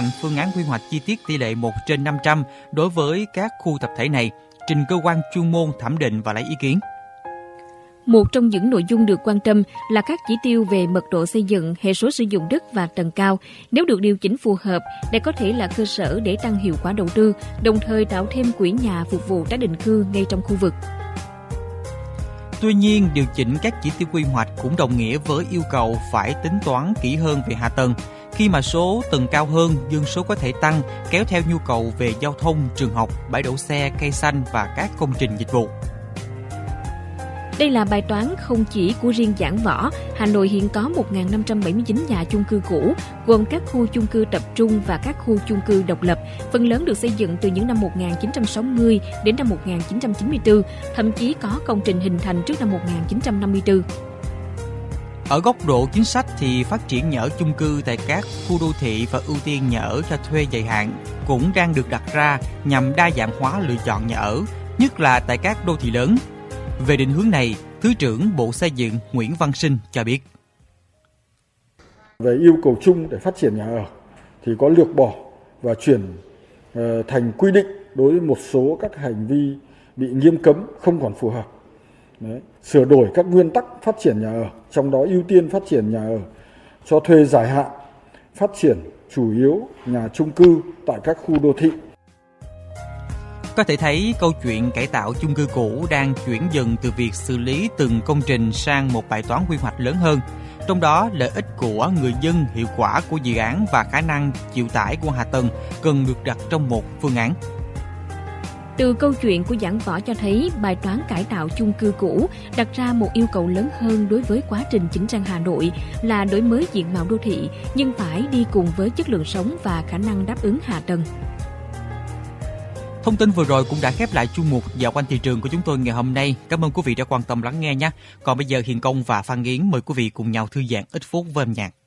phương án quy hoạch chi tiết tỷ lệ 1/500 đối với các khu tập thể này, trình cơ quan chuyên môn thẩm định và lấy ý kiến. Một trong những nội dung được quan tâm là các chỉ tiêu về mật độ xây dựng, hệ số sử dụng đất và tầng cao. Nếu được điều chỉnh phù hợp, đây có thể là cơ sở để tăng hiệu quả đầu tư, đồng thời tạo thêm quỹ nhà phục vụ tái định cư ngay trong khu vực. Tuy nhiên, điều chỉnh các chỉ tiêu quy hoạch cũng đồng nghĩa với yêu cầu phải tính toán kỹ hơn về hạ tầng. Khi mà số tầng cao hơn, dân số có thể tăng, kéo theo nhu cầu về giao thông, trường học, bãi đỗ xe, cây xanh và các công trình dịch vụ. Đây là bài toán không chỉ của riêng Giảng Võ. Hà Nội hiện có 1.579 nhà chung cư cũ, gồm các khu chung cư tập trung và các khu chung cư độc lập, phần lớn được xây dựng từ những năm 1960 đến năm 1994, thậm chí có công trình hình thành trước năm 1954. Ở góc độ chính sách thì phát triển nhà ở chung cư tại các khu đô thị và ưu tiên nhà ở cho thuê dài hạn cũng đang được đặt ra nhằm đa dạng hóa lựa chọn nhà ở, nhất là tại các đô thị lớn. Về định hướng này, Thứ trưởng Bộ Xây dựng Nguyễn Văn Sinh cho biết. Về yêu cầu chung để phát triển nhà ở thì có lược bỏ và chuyển thành quy định đối với một số các hành vi bị nghiêm cấm không còn phù hợp. Sửa đổi các nguyên tắc phát triển nhà ở, trong đó ưu tiên phát triển nhà ở cho thuê dài hạn, phát triển chủ yếu nhà chung cư tại các khu đô thị. Có thể thấy câu chuyện cải tạo chung cư cũ đang chuyển dần từ việc xử lý từng công trình sang một bài toán quy hoạch lớn hơn. Trong đó, lợi ích của người dân, hiệu quả của dự án và khả năng chịu tải của hạ tầng cần được đặt trong một phương án. Từ câu chuyện của Giảng Võ cho thấy bài toán cải tạo chung cư cũ đặt ra một yêu cầu lớn hơn đối với quá trình chỉnh trang Hà Nội là đổi mới diện mạo đô thị, nhưng phải đi cùng với chất lượng sống và khả năng đáp ứng hạ tầng. Thông tin vừa rồi cũng đã khép lại chuyên mục Dạo quanh thị trường của chúng tôi ngày hôm nay. Cảm ơn quý vị đã quan tâm lắng nghe nhé. Còn bây giờ Hiền Công và Phan Yến mời quý vị cùng nhau thư giãn ít phút với âm nhạc.